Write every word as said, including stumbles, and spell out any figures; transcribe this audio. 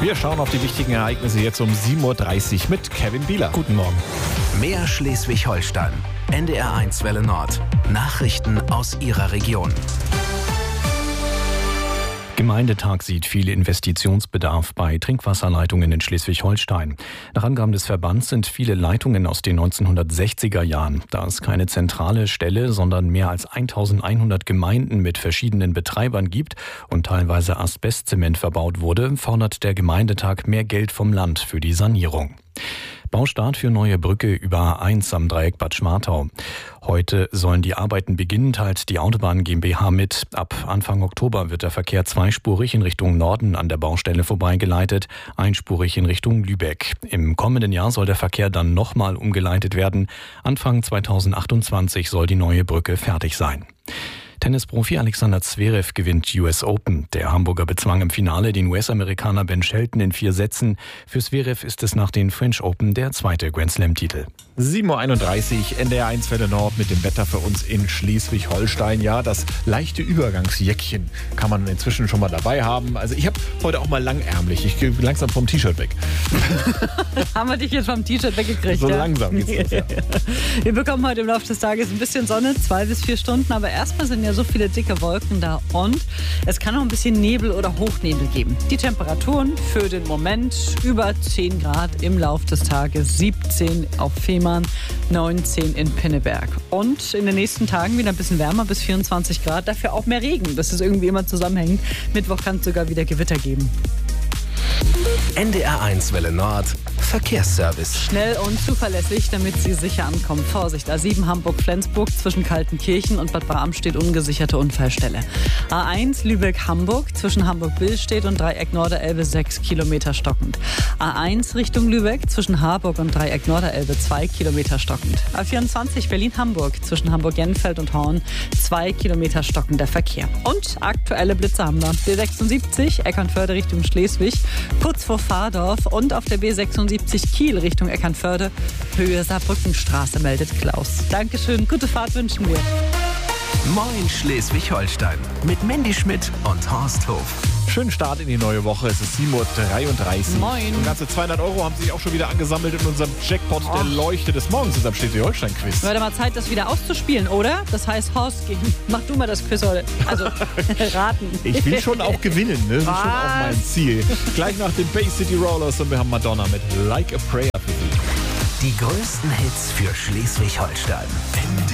Wir schauen auf die wichtigen Ereignisse jetzt um sieben Uhr dreißig mit Kevin Bieler. Guten Morgen. Mehr Schleswig-Holstein. N D R eins Welle Nord. Nachrichten aus Ihrer Region. Gemeindetag sieht viel Investitionsbedarf bei Trinkwasserleitungen in Schleswig-Holstein. Nach Angaben des Verbands sind viele Leitungen aus den neunzehnhundertsechziger Jahren. Da es keine zentrale Stelle, sondern mehr als eintausendeinhundert Gemeinden mit verschiedenen Betreibern gibt und teilweise Asbestzement verbaut wurde, fordert der Gemeindetag mehr Geld vom Land für die Sanierung. Baustart für neue Brücke über A eins am Dreieck Bad Schwartau. Heute sollen die Arbeiten beginnen, teilt die Autobahn GmbH mit. Ab Anfang Oktober wird der Verkehr zweispurig in Richtung Norden an der Baustelle vorbeigeleitet, einspurig in Richtung Lübeck. Im kommenden Jahr soll der Verkehr dann nochmal umgeleitet werden. Anfang zweitausendachtundzwanzig soll die neue Brücke fertig sein. Tennisprofi Alexander Zverev gewinnt U S Open. Der Hamburger bezwang im Finale den U S-Amerikaner Ben Shelton in vier Sätzen. Für Zverev ist es nach den French Open der zweite Grand-Slam-Titel. sieben Uhr einunddreißig, N D R eins Welle Nord mit dem Wetter für uns in Schleswig-Holstein. Ja, das leichte Übergangsjäckchen kann man inzwischen schon mal dabei haben. Also ich habe heute auch mal langärmlich. Ich gehe langsam vom T-Shirt weg. Haben wir dich jetzt vom T-Shirt weggekriegt? So ja? langsam geht's los, ja. Wir bekommen heute im Laufe des Tages ein bisschen Sonne, zwei bis vier Stunden. Aber erstmal sind ja so viele dicke Wolken da und es kann auch ein bisschen Nebel oder Hochnebel geben. Die Temperaturen für den Moment über zehn Grad im Laufe des Tages, siebzehn auf Fehmarn, neunzehn in Pinneberg. Und in den nächsten Tagen wieder ein bisschen wärmer, bis vierundzwanzig Grad, dafür auch mehr Regen, bis es irgendwie immer zusammenhängt. Mittwoch kann es sogar wieder Gewitter geben. N D R eins Welle Nord. Verkehrsservice. Schnell und zuverlässig, damit Sie sicher ankommen. Vorsicht, A sieben Hamburg-Flensburg zwischen Kaltenkirchen und Bad Bramstedt ungesicherte Unfallstelle. A eins Lübeck-Hamburg zwischen Hamburg-Billstedt und Dreieck Norderelbe sechs Kilometer stockend. A eins Richtung Lübeck zwischen Harburg und Dreieck Norderelbe zwei Kilometer stockend. A vierundzwanzig Berlin-Hamburg zwischen Hamburg-Jenfeld und Horn zwei Kilometer stockender Verkehr. Und aktuelle Blitze haben wir. B sechsundsiebzig Eckernförde Richtung Schleswig, kurz vor Fahrdorf und auf der B sechsundsiebzig Kiel Richtung Eckernförde, Höhe Saarbrückenstraße, meldet Klaus. Dankeschön, gute Fahrt wünschen wir. Moin Schleswig-Holstein mit Mandy Schmidt und Horst Hof. Schönen Start in die neue Woche. Es ist sieben Uhr dreiunddreißig. Moin. Und ganze zweihundert Euro haben sich auch schon wieder angesammelt in unserem Jackpot Oh. der Leuchte des Morgens, unserem Schleswig-Holstein-Quiz. Wird mal Zeit, das wieder auszuspielen, oder? Das heißt, Horst, mach du mal das Quiz heute. Also, raten. Ich will schon auch gewinnen, ne? Das ist schon auch Was? mein Ziel. Gleich nach den Bay City Rollers und wir haben Madonna mit Like a Prayer für Sie. Die größten Hits für Schleswig-Holstein.